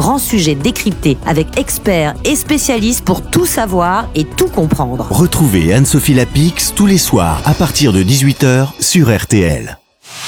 grands sujets décryptés avec experts et spécialistes pour tout savoir et tout comprendre. Retrouvez Anne-Sophie Lapix tous les soirs à partir de 18h sur RTL.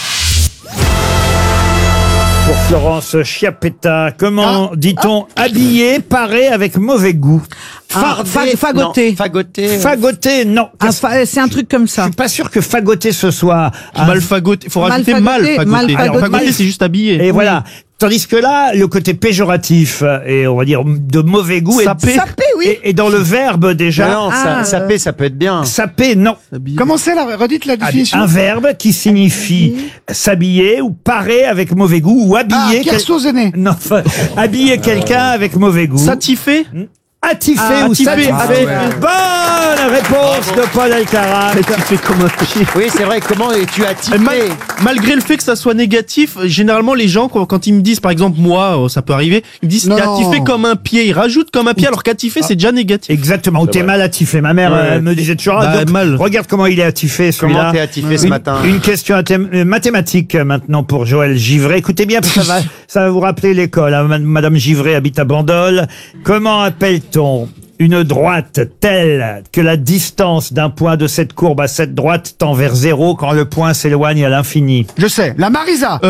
Pour Florence Chiappetta, comment dit-on habillé, paré avec mauvais goût? Fagoté. Fagoté, non. C'est un truc comme ça. Je suis pas sûr que fagoté ce soit Mal fagoté. Faut rajouter mal fagoté. Alors, fagoté, c'est juste habillé. Et voilà. Tandis que là, le côté péjoratif et on va dire de mauvais goût Sapé, oui. Et dans le verbe déjà. Non, saper, ça peut être bien. Saper, non. Comment c'est là? Redites la définition. Un verbe qui signifie s'habiller ou parer avec mauvais goût ou habiller. Kersozéné. Non, habiller quelqu'un avec mauvais goût. Satifé. Attifé ou satisfait. Bonne réponse de Paul Alcarat. Satifé comme un pied. Oui, c'est vrai. Comment es-tu attifé? Malgré le fait que ça soit négatif, généralement les gens quand ils me disent, par exemple moi, ça peut arriver, ils me disent t'es attifé comme un pied, ils rajoutent comme un pied alors qu'attifé c'est déjà négatif. Exactement, ou t'es mal attifé. Ma mère elle me disait toujours mal. Regarde comment il est attifé celui-là. Comment t'es attifé ce matin? Une question mathématique maintenant pour Joël Givray. Écoutez bien parce que ça va vous rappeler l'école. Hein. Madame Givray habite à Bandol. Comment appelle-t-on une droite telle que la distance d'un point de cette courbe à cette droite tend vers 0 quand le point s'éloigne à l'infini? Je sais, la Marisa.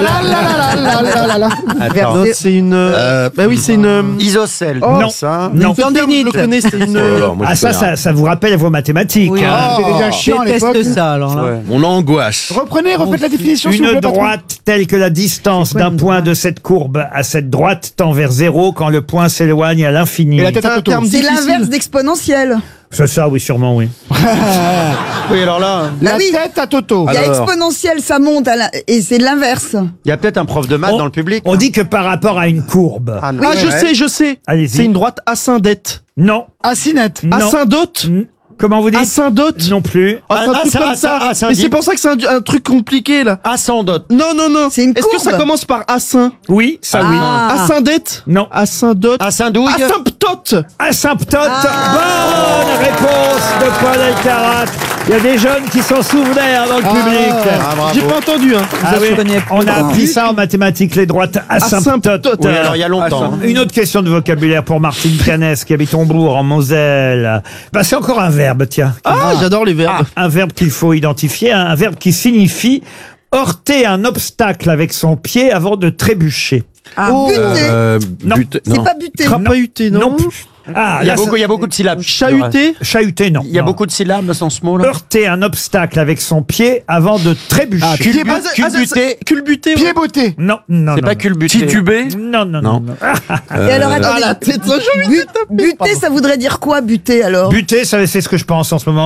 Non, c'est une. Bah oui, c'est une. Isocèle. Non, ça. non. Je le connais, c'est une. Ça vous rappelle vos mathématiques. Oui, hein. C'était déjà chiant à l'époque. déteste ça alors là. Mon angoisse. Refaites la définition. s'il vous Une plaît, patron. droite telle que la distance d'un point de cette courbe à cette droite tend vers 0 quand le point s'éloigne à l'infini. Et la tête à Toto. C'est l'inverse d'exponentiel. C'est ça, oui, sûrement, oui. Oui, alors là, La tête à Toto. Il y a exponentiel, ça monte et c'est l'inverse. il y a peut-être un prof de maths dans le public. On dit que par rapport à une courbe. Ah, non. Ah, je sais. Allez-y. C'est une droite ascendette. Non. Assinette. Non. Ascendote. Comment vous dites? Ascendote. Non plus. Ah, c'est un truc comme ça. Mais c'est pour ça que c'est un truc compliqué là. Ascendote. Non. C'est une Est-ce que ça courbe. commence par assin? Oui, ça oui. Ascendette? Non. Ascendote. Ascendouille. Asymptote. Asymptote. Bonne réponse de Paul Alcarat. Il y a des jeunes qui s'en souvenaient dans le public. J'ai pas entendu, hein. Ah oui, on a appris ça en mathématiques, les droites asymptotes. Asymptote. Oui, alors il y a longtemps. Une autre question de vocabulaire pour Martine Canès qui habite Hombourg en Moselle. Bah, c'est encore un verbe, tiens. Ah, j'adore les verbes. Un verbe qu'il faut identifier, un verbe qui signifie heurter un obstacle avec son pied avant de trébucher. Buter. Non. C'est pas buter. Crapahuté, non? Non plus. Ah, Il y a là, beaucoup de syllabes. Chahuté? chahuter, non. Il y a Non. beaucoup de syllabes dans ce mot-là. Heurter un obstacle avec son pied avant de trébucher. Culbuté. Culbuté. Pied beauté. Non. C'est pas culbuté. Titubé. Non. Et alors attendez. Buter, ça voudrait dire quoi buter alors? Buter, ça, c'est ce que je pense en ce moment.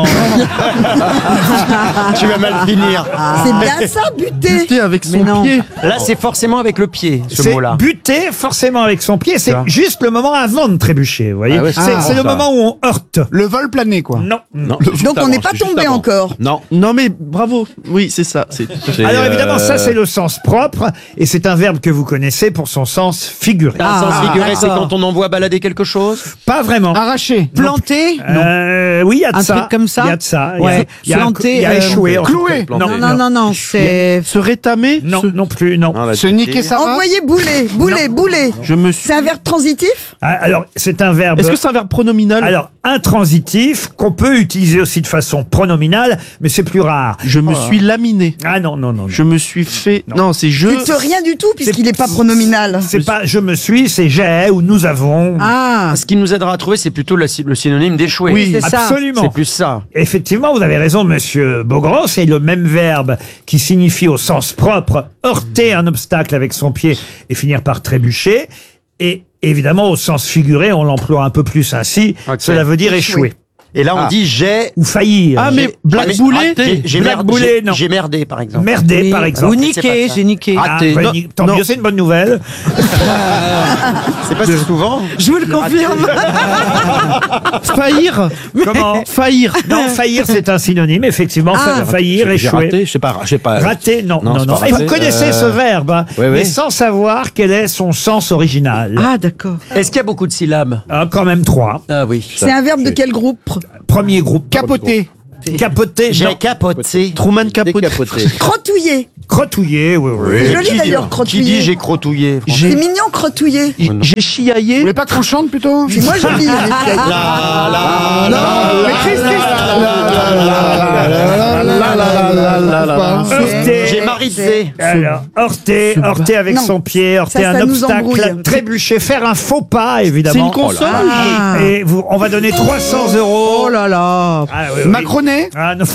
Tu vas mal finir. C'est bien ça buter. Buté avec Mais son non. pied. Là, c'est forcément avec le pied, ce C'est mot-là. buter forcément avec son pied, c'est Ça. juste le moment avant de trébucher, vous voyez. Ah ouais, c'est le moment où on heurte. Le vol plané, quoi. Non. Donc on n'est pas tombé encore. Non. Non, mais bravo. Oui, c'est ça. Alors évidemment, ça c'est le sens propre, et c'est un verbe que vous connaissez pour son sens figuré. Un sens figuré, c'est d'accord. quand on envoie balader quelque chose. Pas vraiment. Arraché. Planter? Oui, il y a de Un ça. truc comme ça. Il y a de ça. Ouais. Il y a Planter, il y a échoué. en tout cloué. cas. Non, c'est Se rétamer? Non, non plus, non. Se niquer sa race. envoyer bouler. Je me suis. C'est un verbe transitif? Ah, alors, c'est un verbe. Est-ce que c'est un verbe pronominal? Alors, intransitif, qu'on peut utiliser aussi de façon pronominale, mais c'est plus rare. Je me suis laminé. Ah non. Je me suis fait. Non, c'est je. C'est rien du tout puisqu'il n'est pas pronominal. C'est pas je me suis, c'est j'ai ou nous avons. Ah, Ce qui nous aidera à trouver, c'est plutôt le synonyme d'échouer. Oui, c'est ça. Absolument. C'est plus ça. Effectivement, vous avez raison, monsieur Beaugrand, c'est le même verbe qui signifie au sens propre heurter un obstacle avec son pied et finir par trébucher. Et évidemment, au sens figuré, on l'emploie un peu plus ainsi. Ok. Cela veut dire échouer. Et là, on dit j'ai. Ou faillir. Ah, mais blackboulé? J'ai Blackboulé, non. J'ai merdé, par exemple. Merder, oui. par exemple. Ou C'est niquer, pas ça. j'ai niqué. Ah, raté. bah, Non, tant non. mieux, c'est une bonne nouvelle. C'est pas si souvent. Je vous le confirme. Faillir? Comment? Faillir. Non, faillir, c'est un synonyme, effectivement. Faillir, J'ai échouer. raté, j'ai pas. Raté, non. c'est pas Et vous raté. connaissez ce verbe, hein, oui. mais sans savoir quel est son sens original. Ah, d'accord. Est-ce qu'il y a beaucoup de syllabes? Ah, quand même 3. Ah oui. C'est un verbe de quel groupe? Premier groupe. Capoté. Capoter, J'ai non. capoté. Truman Capote. Décapoté. Crotouiller. Crotouillé, oui, oui. C'est joli d'ailleurs, Qui crotouillé. dit j'ai crotouillé C'est mignon, crotouillé. J'ai chiaillé. Vous voulez pas qu'on chante plutôt? Puis moi, j'aime bien les chiaillés. Mais Chris, Heurté. J'ai marisé. Alors, heurté avec Non. son pied, heurté Ça un nous obstacle, embrouille. trébucher, faire un faux pas, évidemment. C'est une console. Et on va donner 300 euros. Oh là là. Ah, oui, oui. Macronet? Ah, non.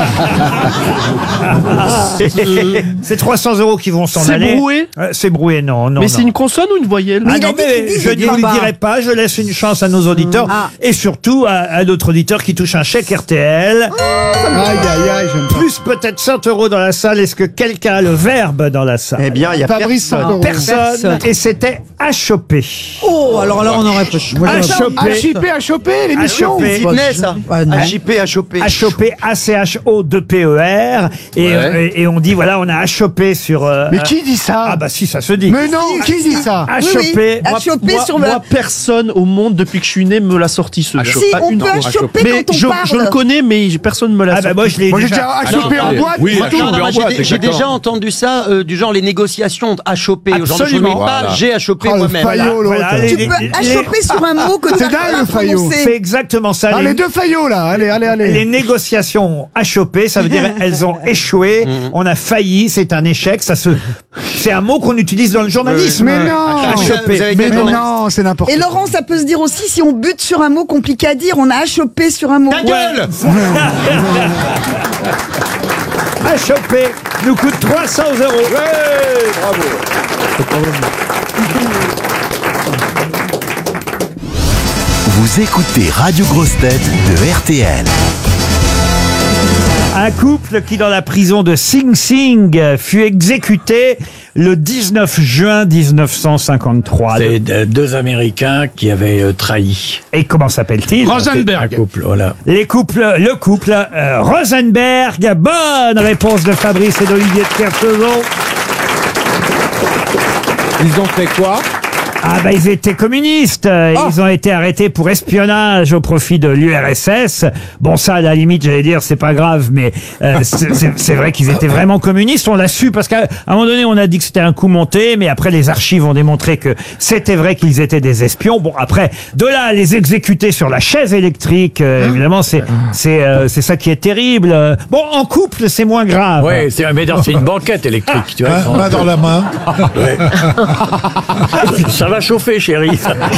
C'est 300 euros qui vont s'en C'est aller. broué C'est broué, non, non. Mais non. c'est une consonne ou une voyelle? Ah il a non, dit mais qu'il disait je ne vous pas. le dirai pas, je laisse une chance à nos auditeurs et surtout à d'autres auditeurs qui touchent un chèque RTL. Aïe, aïe, aïe, j'aime pas. Plus peut-être 100 euros dans la salle. Est-ce que quelqu'un a le verbe dans la salle? Eh bien, il y a Fabrice personne. Personne. Et c'était achoper. Oh, alors là, on aurait pas. Achoper. À choper l'émission. Achoper. Sydney, ça. À chipper, à choper. Achoper, A-C-H-O-2-P-E-R. Et on dit, voilà, on a achoppé sur... Mais qui dit ça? Ah bah si, ça se dit. Mais non, qui dit ça? Achoper. À choper sur Moi, personne au monde depuis que je suis né me l'a sorti ce jeu. Si, Pas on une peut fois. achoper Mais quand on je parle. le connais, mais personne me l'a Ah sorti. bah moi je l'ai Moi j'ai déjà... déjà à choper en boîte. Oui, c'est tout. à choper en boîte, J'ai déjà exactement. entendu ça, du genre les négociations à choper. Genre, je ne Absolument. mets pas, Voilà. j'ai à choper Oh, le moi-même. faillot, l'autre. Voilà, Tu peux achoper sur un mot que tu C'est as dingue, pas le faillot. C'est prononcé. exactement ça. Ah, les deux faillots là, allez, allez, Les allez. négociations achoppées, ça veut dire elles ont échoué, on a failli, c'est un échec, c'est un mot qu'on utilise dans le journalisme. Mais non. Achoper. Vous avez Mais quel nom non, c'est n'importe Et quoi. Laurent, ça peut se dire aussi si on bute sur un mot compliqué à dire, on a achoppé sur un mot. Ta gueule Achoper nous coûte 300 euros. Vous écoutez Radio Grosse Tête de RTL. Un couple qui, dans la prison de Sing Sing, fut exécuté le 19 juin 1953. C'est deux Américains qui avaient trahi Et comment s'appelle-t-il? un couple. Voilà. Le couple Rosenberg. Bonne réponse de Fabrice et d'Olivier de Kersauzon. Ils ont fait quoi? Ah bah ils étaient communistes, ils ont été arrêtés pour espionnage au profit de l'URSS. Bon ça à la limite j'allais dire c'est pas grave mais c'est vrai qu'ils étaient vraiment communistes, on l'a su parce qu'à un moment donné on a dit que c'était un coup monté mais après les archives ont démontré que c'était vrai qu'ils étaient des espions. Bon après de là à les exécuter sur la chaise électrique évidemment c'est ça qui est terrible. Bon en couple c'est moins grave. Ouais, c'est une banquette électrique, tu vois. Main dans la main. Ouais. Ça va chauffer, chérie.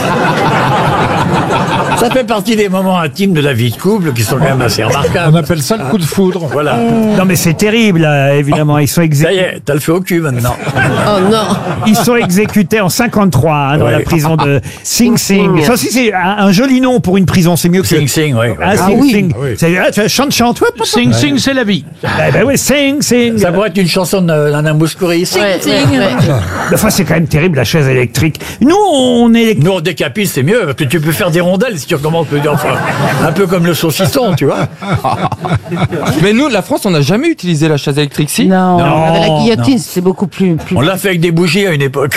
Ça fait partie des moments intimes de la vie de couple qui sont quand même assez remarquables. On appelle ça le coup de foudre. Voilà. Non mais c'est terrible évidemment ils sont Ça y exécutés. est, t'as le feu au cul maintenant. Oh non. Ils sont exécutés en 53 dans Ouais. la prison de Sing Sing. Ça aussi c'est un joli nom pour une prison, c'est mieux que Sing Sing, oui. Ah, Sing Sing. oui. Chante, ouais, papa. Sing Sing, c'est la vie. Ben oui, Sing Sing. Ça pourrait être une chanson d'Anna Mouskouri. Enfin, c'est quand même terrible la chaise électrique. Nous, on est. Nous, on décapite, c'est mieux, parce que tu peux faire des rondelles si tu recommences. Enfin, un peu comme le saucisson, tu vois. Mais nous, la France, on n'a jamais utilisé la chaise électrique, si? Non. La guillotine, c'est beaucoup plus. On l'a fait avec des bougies à une époque.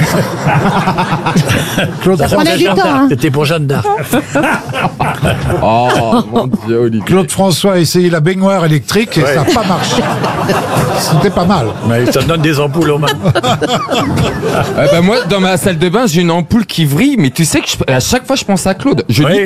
Ça prenait du Jeanne temps, d'Arc. hein. C'était pour Jeanne d'Arc. Oh, mon Dieu, Olivier. Claude François a essayé la baignoire électrique et ça n'a pas marché. C'était pas mal. Mais ça donne des ampoules aux mains. Moi, dans ma salle de bain, j'ai une ampoule qui vrille, mais tu sais que à chaque fois, je pense à Claude. Je Oui. dis,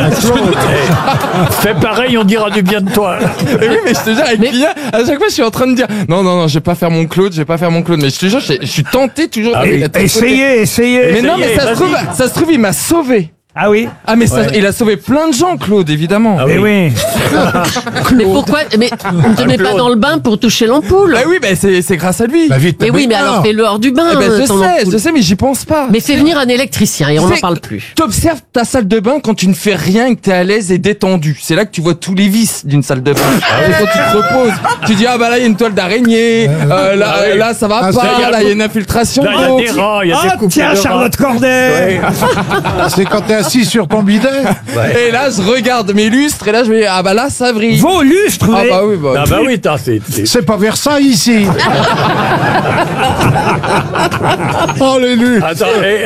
Fais pareil, on dira du bien de toi. oui, mais je te jure, avec Pierre, à chaque fois, je suis en train de dire, non, je vais pas faire mon Claude, mais je te jure, je suis tenté toujours. Ah oui. d'être à côté. Essayez. Mais non, mais ça se trouve, il m'a sauvé. Ah oui. Ah, mais il a sauvé plein de gens, Claude, évidemment. Ah Mais oui. Mais pourquoi? Mais on ne te met pas dans le bain pour toucher l'ampoule. Bah oui, c'est grâce à lui. La vie de ta Mais oui, mais baignoire. alors fais-le hors du bain. Eh ben, ton ampoule. je sais, mais j'y pense pas. Mais fais venir un électricien et on n'en C'est- parle plus. T'observes ta salle de bain quand tu ne fais rien et que t'es à l'aise et détendu. C'est là que tu vois tous les vices d'une salle de bain. Et quand tu te reposes, tu dis, ah bah là, il y a une toile d'araignée, là, ça va Ah, pas, c'est- là, il y a une infiltration Là, il y a d'eau. des rats, il y a des Ah coupes tiens, de Charlotte rats. Corday. C'est quand t'es assis assis sur ton bidet. Et là, je regarde mes lustres et là, je me dis, ah bah là, ça brille. Vos lustres, Ah bah oui, Ah bah oui, C'est pas Versailles ici. Oh les lustres. Attends,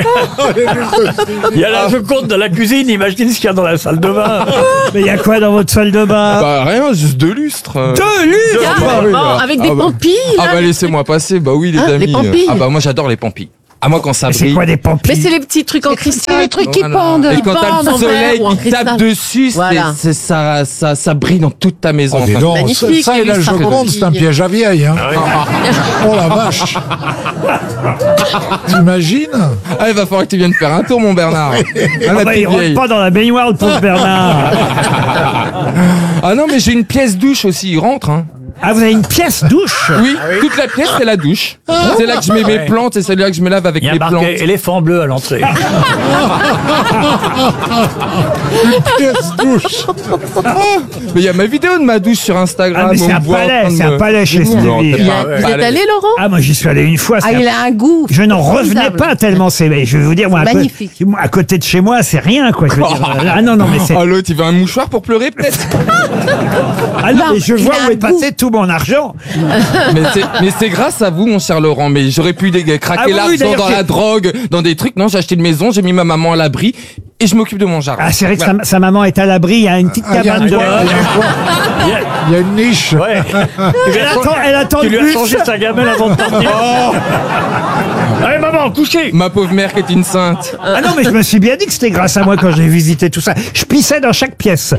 il y a la Joconde dans la cuisine, imagine ce qu'il y a dans la salle de bain. Mais il y a quoi dans votre salle de bain? Bah rien, juste 2 lustres. 2 lustres. Carrément, avec des pampilles, Ah là. bah laissez-moi passer, bah oui les Hein, amis. les pampilles. Ah bah moi j'adore les pampilles. Ah moi quand ça Mais c'est brille. quoi des Mais pampilles? c'est les petits trucs en cristal. les trucs qui Voilà. pendent. Et quand Qui t'as pendent le en soleil verre ou en qui tape cristal. dessus, Voilà. ça brille dans toute ta maison. Oh, dis Enfin, donc, Magnifique, ça et la l'illustre Joconde, c'est un pampille. piège à vieille. Hein. Oh la vache. T'imagines? Ah, il va falloir que tu viennes faire un tour, mon Bernard. Ah, la Ah bah, petite il rentre vieille. pas dans la baignoire, le pauvre Bernard. Ah non, mais j'ai une pièce douche aussi, il rentre. Hein. Ah, vous avez une pièce douche? Oui, toute la pièce, c'est la douche. C'est là que je mets mes plantes et c'est là que je me lave avec Il y a mes plantes. marqué éléphant bleu à l'entrée. Pièce douche. Mais il y a ma vidéo de ma douche sur Instagram. Ah, mais on c'est me un voit en palais, train de c'est un me- palais chez Non, Stevie. c'est pas un Vous êtes palais. allé, Laurent? Ah, moi j'y suis allé une fois. Ah, c'est il a un goût. Je n'en revenais formidable. pas tellement c'est. Je vais vous dire, moi, Magnifique. à côté de chez moi, c'est rien, quoi. Je veux dire, ah non, non, mais c'est. Ah l'autre, il veut un mouchoir pour pleurer peut-être. Ah non, Non, mais je il vois a où un est passé tout mon argent. mais c'est grâce à vous, mon cher Laurent. Mais j'aurais pu Ah craquer oui, l'argent d'ailleurs, dans c'est- la drogue, dans des trucs. Non, j'ai acheté une maison, j'ai mis ma maman à l'abri et je m'occupe de mon jardin. Ah, c'est vrai que sa maman est à l'abri, il y a une petite Ah, il y a cabane un coin, dehors. il y a une niche. Ouais. Elle attend Tu le lui as bus. changé sa gamelle avant de partir. Allez, maman, couchez. Ma pauvre mère qui est une sainte. Ah non, mais je me suis bien dit que c'était grâce à moi quand j'ai visité tout ça. Je pissais dans chaque pièce.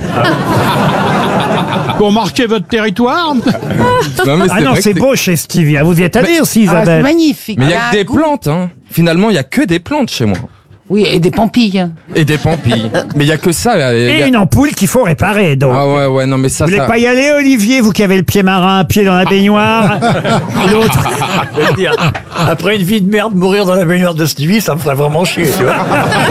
Pour marquer votre territoire. Non, mais Ah non, vrai que c'est beau chez Stevie. Vous y êtes allé aussi, Ah, c'est Isabelle. magnifique. Mais il y a a un que des goût. plantes, hein. Finalement, il y a que des plantes chez moi. Oui, et des pampilles. Et des pampilles. Mais il y a que ça. Il y Et a- une ampoule qu'il faut réparer, donc. Ah ouais, ouais, non, mais ça, Vous voulez ça... pas y aller, Olivier, vous qui avez le pied marin, un pied dans la baignoire, l'autre. Je veux dire, après une vie de merde, mourir dans la baignoire de Stevie, ça me ferait vraiment chier, tu vois.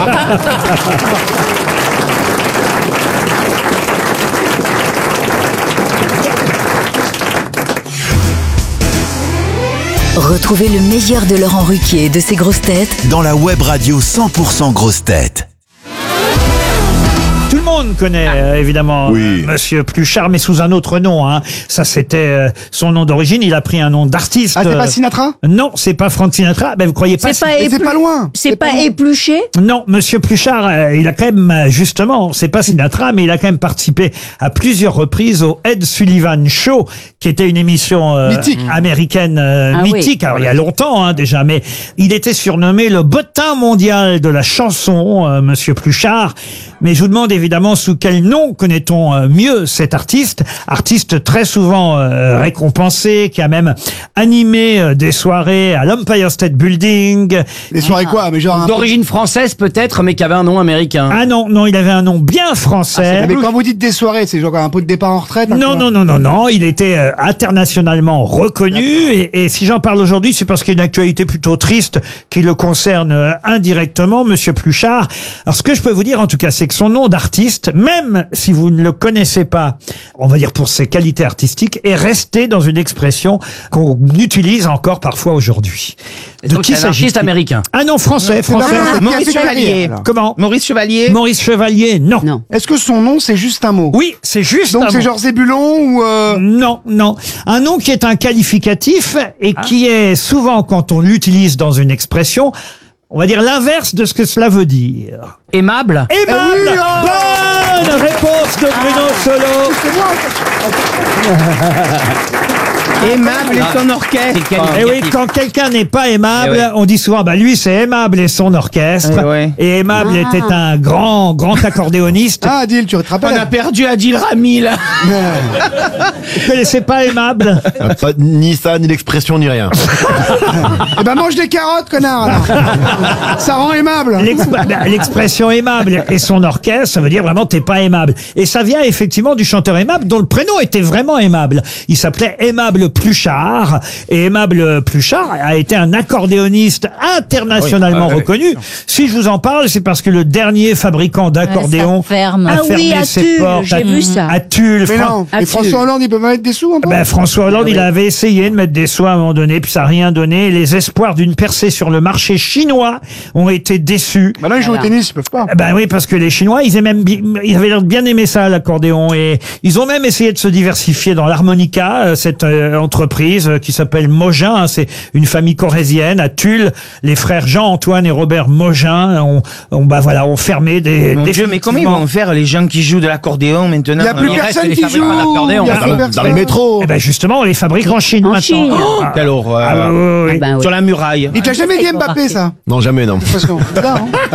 Retrouvez le meilleur de Laurent Ruquier et de ses grosses têtes Dans la web radio 100% grosses têtes. Tout le monde connaît évidemment Oui. Monsieur Pluchart, mais sous un autre nom. Hein. Ça, c'était son nom d'origine. Il a pris un nom d'artiste. Ah, c'est pas Sinatra? Non, c'est pas Frank Sinatra. Ben, vous croyez pas? C'est pas loin. C'est pas épluché? Non, Monsieur Pluchart, il a quand même, justement, c'est pas Sinatra, mais il a quand même participé à plusieurs reprises au Ed Sullivan Show, qui était une émission Mythique. américaine mythique. Alors, il y a longtemps, hein, déjà, mais il était surnommé le bottin mondial de la chanson, Monsieur Pluchart. Mais je vous demande évidemment sous quel nom connaît-on mieux cet artiste très souvent récompensé, qui a même animé des soirées à l'Empire State Building. Des soirées quoi? Mais genre. D'origine française peut-être, mais qui avait un nom américain. Ah non, non, il avait un nom bien français. Mais quand vous dites des soirées, c'est genre un peu de départ en retraite? hein, Non, quoi. non, non, non, non, il était internationalement reconnu et si j'en parle aujourd'hui, c'est parce qu'il y a une actualité plutôt triste qui le concerne indirectement, Monsieur Pluchart. Alors ce que je peux vous dire en tout cas, c'est que son nom d'artiste, même si vous ne le connaissez pas, on va dire pour ses qualités artistiques, est resté dans une expression qu'on utilise encore parfois aujourd'hui. De qui C'est un s'agit-il? artiste américain. Ah non, français. Maurice Chevalier. Comment? Maurice Chevalier? Maurice Chevalier, non. Non. Est-ce que son nom, c'est juste un mot? Oui, c'est juste Donc un c'est mot. genre Zébulon ou Non, non. Un nom qui est un qualificatif et qui est souvent, quand on l'utilise dans une expression, on va dire l'inverse de ce que cela veut dire. Aimable. Aimable. oui, oh. Bonne réponse de Bruno Solo. Aimable et son orchestre. Et oui, quand quelqu'un n'est pas aimable, Eh oui. on dit souvent, bah lui c'est aimable et son orchestre. Eh ouais. Et aimable était un grand accordéoniste. Ah, Adil, tu te rappelles? perdu Adil Rami, là. Vous connaissez pas aimable? Pas ni ça, ni l'expression, ni rien. Eh ben mange des carottes, connard. alors. Ça rend aimable. L'expression aimable et son orchestre, ça veut dire vraiment t'es pas aimable. Et ça vient effectivement du chanteur Aimable dont le prénom était vraiment Aimable. Il s'appelait Aimable Pluchart. Et aimable Pluchart a été un accordéoniste internationalement reconnu. Si je vous en parle, c'est parce que le dernier fabricant d'accordéon a fermé ses portes à Tulle. Mais non. Et François Hollande, il peut mettre des sous encore? François Hollande, il avait essayé de mettre des sous à un moment donné, puis ça n'a rien donné. Les espoirs d'une percée sur le marché chinois ont été déçus. Maintenant, ils jouent au tennis, ils peuvent pas. Oui, parce que les Chinois, ils avaient l'air de bien aimer ça, l'accordéon, et ils ont même essayé de se diversifier dans l'harmonica, cette entreprise qui s'appelle Mogin, hein, c'est une famille corrézienne à Tulle. Les frères Jean-Antoine et Robert Mogin ont fermé des. Mon Dieu, mais comment ils vont faire les gens qui jouent de l'accordéon maintenant? Il n'y a plus personne qui joue. Dans le métro. Justement, on les fabrique en Chine maintenant. Quelle horreur. Sur la muraille. Il t'a jamais dit Mbappé, ça? Non, jamais, non. Parce qu'on